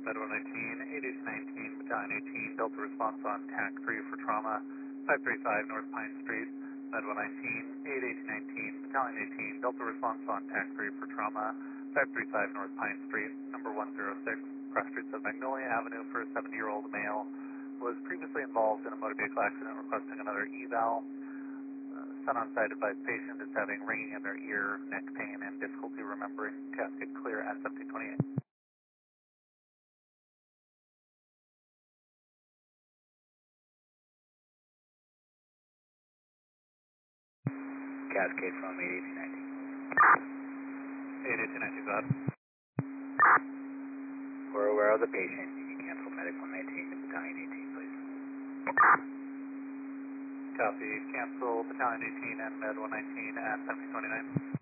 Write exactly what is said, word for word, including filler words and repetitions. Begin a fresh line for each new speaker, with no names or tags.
Med one nineteen, eight eight nineteen, Battalion eighteen, Delta response on T A C three for trauma, five three five North Pine Street. Med one nineteen, eight eight nineteen, Battalion eighteen, Delta response on T A C three for trauma, five three five North Pine Street, number one zero six, cross streets of Magnolia Avenue for a seventy-year-old male, was previously involved in a motor vehicle accident requesting another eval. Uh, son on site advised patient is having ringing in their ear, neck pain, and difficulty remembering. Casket clear at seventeen twenty-eight.
Cascade from eight eight nineteen.
eight eight nineteen, go ahead.
We're aware of the patient. You can cancel Medic one nineteen to Battalion eighteen, please.
Copy. Cancel Battalion eighteen and Med one nineteen at seventeen twenty-nine.